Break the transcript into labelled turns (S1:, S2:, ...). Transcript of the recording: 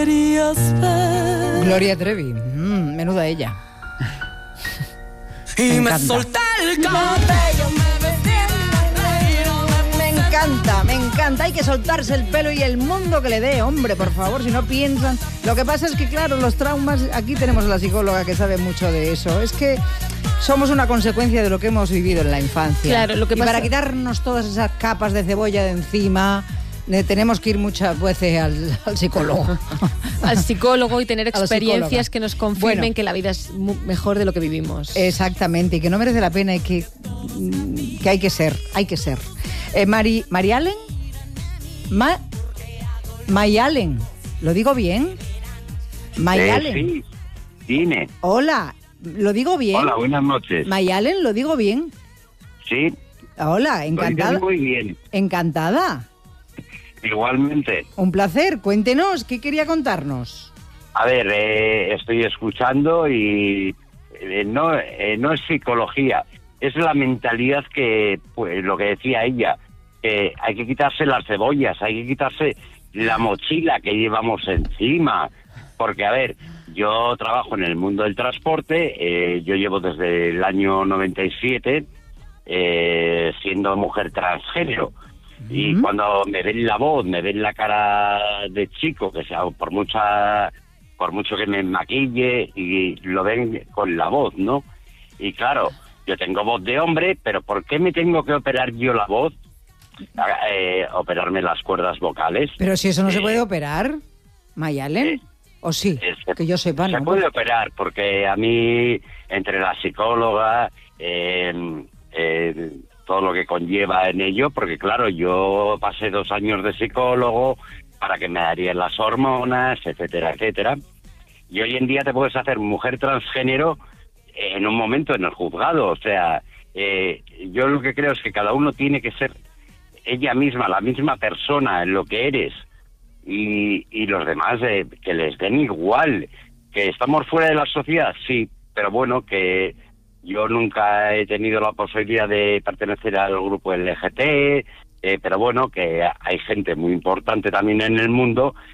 S1: Gloria Trevi, menuda ella.
S2: Y me solté el cabello,
S1: Me encanta, hay que soltarse el pelo y el mundo que le dé, hombre, por favor, si no piensan. Lo que pasa es que, claro, los traumas, aquí tenemos a la psicóloga que sabe mucho de eso, es que somos una consecuencia de lo que hemos vivido en la infancia.
S3: Claro, lo que pasa...
S1: para quitarnos todas esas capas de cebolla de encima, tenemos que ir muchas veces al psicólogo.
S3: Al psicólogo y tener experiencias que nos confirmen que la vida es mejor de lo que vivimos.
S1: Exactamente, y que no merece la pena y que hay que ser. ¿Mayalen? ¿Mayalen? ¿Lo digo bien? ¿Mayalen?
S4: Sí, dime.
S1: Hola, ¿lo digo bien?
S4: Hola, buenas noches.
S1: ¿Mayalen, lo digo bien?
S4: Sí.
S1: Hola, encantada.
S4: Lo digo muy bien.
S1: Encantada.
S4: Igualmente.
S1: Un placer, cuéntenos, ¿qué quería contarnos?
S4: A ver, estoy escuchando y no es psicología, es la mentalidad que, pues lo que decía ella, que hay que quitarse las cebollas, hay que quitarse la mochila que llevamos encima, porque a ver, yo trabajo en el mundo del transporte, yo llevo desde el año 97 siendo mujer transgénero. Y cuando me ven la voz, me ven la cara de chico, que sea por mucho que me maquille, y lo ven con la voz, ¿no? Y claro, yo tengo voz de hombre, pero ¿por qué me tengo que operar yo la voz? Operarme las cuerdas vocales.
S1: Pero si eso no se puede operar, Mayalen, ¿o sí? Que yo sepa, ¿no?
S4: Se puede operar, porque a mí, entre la psicóloga, todo lo que conlleva en ello, porque claro, yo pasé 2 años de psicólogo para que me darían las hormonas, etcétera, etcétera. Y hoy en día te puedes hacer mujer transgénero en un momento en el juzgado. O sea, yo lo que creo es que cada uno tiene que ser ella misma, la misma persona en lo que eres, y los demás que les den igual. Que estamos fuera de la sociedad, sí, pero bueno, que yo nunca he tenido la posibilidad de pertenecer al grupo LGT, pero bueno, que hay gente muy importante también en el mundo